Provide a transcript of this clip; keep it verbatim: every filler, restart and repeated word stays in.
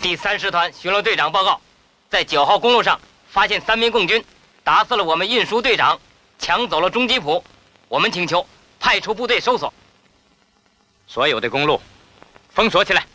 第三师团巡逻队长报告，在九号公路上发现三名共军打死了我们运输队长，抢走了中吉普。我们请求派出部队搜索。所有的公路封锁起来。